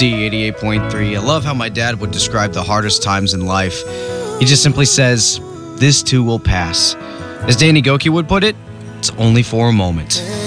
WC 88.3. I love how my dad would describe the hardest times in life. He just simply says, "This too will pass." As Danny Goki would put it, it's only for a moment.